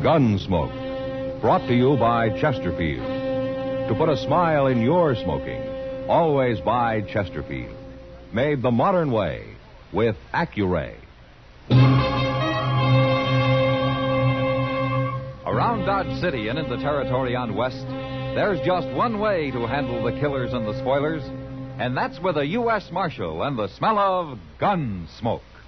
Gunsmoke. Brought to you by Chesterfield. To put a smile in your smoking, always buy Chesterfield. Made the modern way with Accuray. Around Dodge City and in the territory on West, there's just one way to handle the killers and the spoilers, and that's with a U.S. Marshal and the smell of gun smoke.